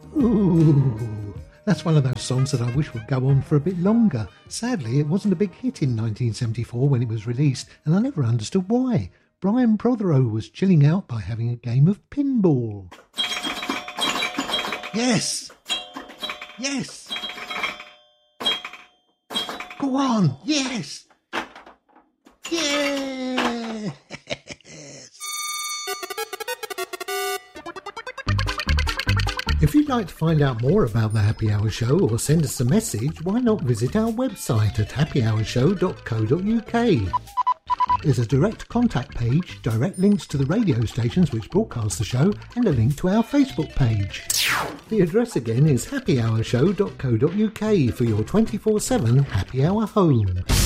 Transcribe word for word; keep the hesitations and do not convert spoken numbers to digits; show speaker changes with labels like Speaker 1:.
Speaker 1: Ooh, that's one of those songs that I wish would go on for a bit longer. Sadly, it wasn't a big hit in nineteen seventy-four when it was released, and I never understood why. Brian Prothero was chilling out by having a game of pinball. Yes! Yes! Go on! Yes! Yes! If you'd like to find out more about the Happy Hour Show or send us a message, why not visit our website at happy hour show dot co dot uk. There's a direct contact page, direct links to the radio stations which broadcast the show, and a link to our Facebook page. The address again is happy hour show dot co dot uk for your twenty-four seven Happy Hour home.